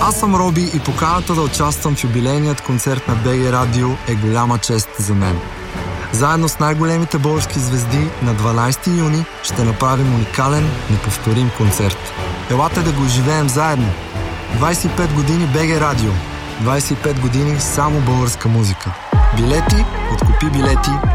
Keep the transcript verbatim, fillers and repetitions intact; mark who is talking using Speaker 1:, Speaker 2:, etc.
Speaker 1: Аз съм Роби и поканата да участвам в юбилейният концерт на БГ Радио е голяма чест за мен. Заедно с най-големите български звезди на дванайсети юни ще направим уникален, неповторим концерт. Елате да го изживеем заедно. двайсет и пет години БГ Радио. двайсет и пет години само българска музика. Билети, откупи билети